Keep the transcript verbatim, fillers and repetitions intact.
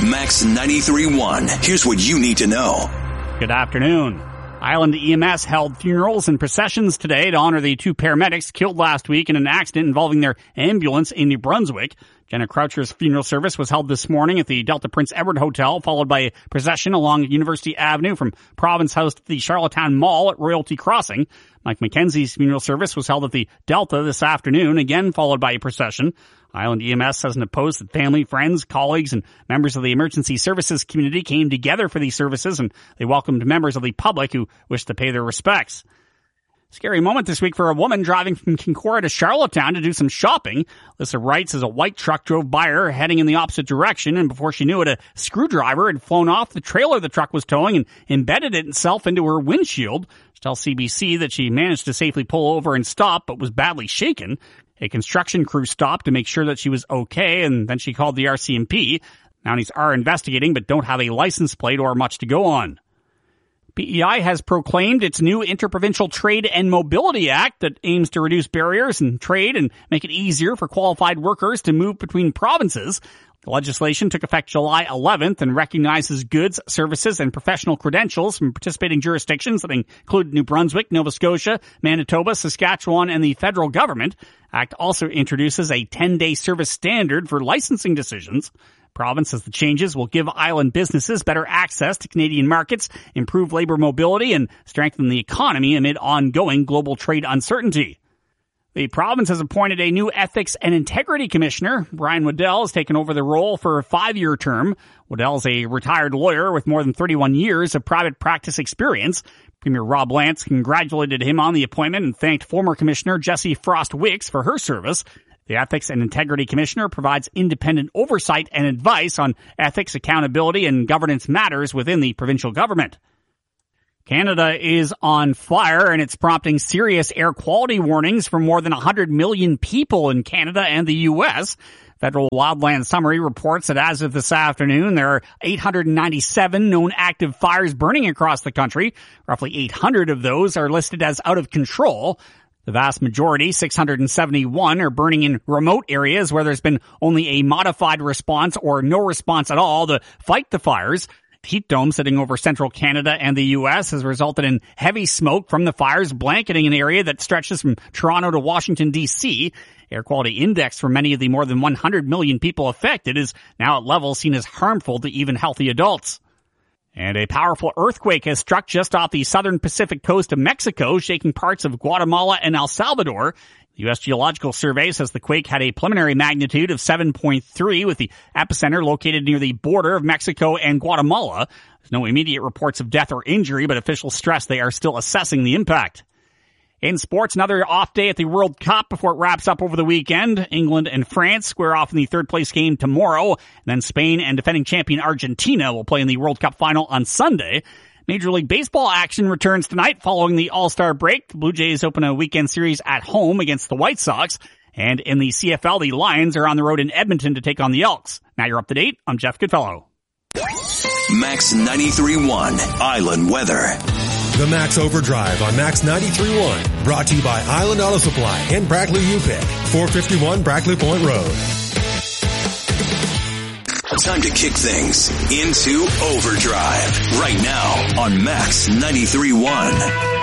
Max ninety-three point one. Here's what you need to know. Good afternoon. Island E M S held funerals and processions today to honor the two paramedics killed last week in an accident involving their ambulance in New Brunswick. Jenna Croucher's funeral service was held this morning at the Delta Prince Edward Hotel, followed by a procession along University Avenue from Province House to the Charlottetown Mall at Royalty Crossing. Mike McKenzie's funeral service was held at the Delta this afternoon, again followed by a procession. Island E M S says in a post that family, friends, colleagues, and members of the emergency services community came together for these services, and they welcomed members of the public who wished to pay their respects. Scary moment this week for a woman driving from Kincora to Charlottetown to do some shopping. Lisa writes as a white truck drove by her heading in the opposite direction, and before she knew it, a screwdriver had flown off the trailer the truck was towing and embedded itself into her windshield. She tells C B C that she managed to safely pull over and stop, but was badly shaken. A construction crew stopped to make sure that she was okay, and then she called the R C M P. Mounties are investigating, but don't have a license plate or much to go on. P E I has proclaimed its new Interprovincial Trade and Mobility Act that aims to reduce barriers in trade and make it easier for qualified workers to move between provinces. The legislation took effect July eleventh and recognizes goods, services, and professional credentials from participating jurisdictions that include New Brunswick, Nova Scotia, Manitoba, Saskatchewan, and the federal government. Act also introduces a ten-day service standard for licensing decisions. Province says the changes will give island businesses better access to Canadian markets, improve labor mobility, and strengthen the economy amid ongoing global trade uncertainty. The province has appointed a new Ethics and Integrity Commissioner. Brian Waddell has taken over the role for a five-year term. Waddell is a retired lawyer with more than thirty-one years of private practice experience. Premier Rob Lance congratulated him on the appointment and thanked former Commissioner Jessie Frost-Wicks for her service. The Ethics and Integrity Commissioner provides independent oversight and advice on ethics, accountability, and governance matters within the provincial government. Canada is on fire, and it's prompting serious air quality warnings for more than one hundred million people in Canada and the U S. Federal Wildland Summary reports that as of this afternoon, there are eight hundred ninety-seven known active fires burning across the country. Roughly eight hundred of those are listed as out of control. The vast majority, six hundred seventy-one, are burning in remote areas where there's been only a modified response or no response at all to fight the fires. Heat dome sitting over central Canada and the U S has resulted in heavy smoke from the fires blanketing an area that stretches from Toronto to Washington, D C. Air quality index for many of the more than one hundred million people affected is now at levels seen as harmful to even healthy adults. And a powerful earthquake has struck just off the southern Pacific coast of Mexico, shaking parts of Guatemala and El Salvador. The U S Geological Survey says the quake had a preliminary magnitude of seven point three, with the epicenter located near the border of Mexico and Guatemala. There's no immediate reports of death or injury, but officials stress they are still assessing the impact. In sports, another off day at the World Cup before it wraps up over the weekend. England and France square off in the third place game tomorrow. And then Spain and defending champion Argentina will play in the World Cup final on Sunday. Major League Baseball action returns tonight following the All-Star break. The Blue Jays open a weekend series at home against the White Sox. And in the C F L, the Lions are on the road in Edmonton to take on the Elks. Now you're up to date. I'm Jeff Goodfellow. Max ninety-three point one Island Weather. The Max Overdrive on Max ninety-three point one. Brought to you by Island Auto Supply and Brackley U P I C. four fifty-one Brackley Point Road. Time to kick things into overdrive right now on Max ninety-three point one.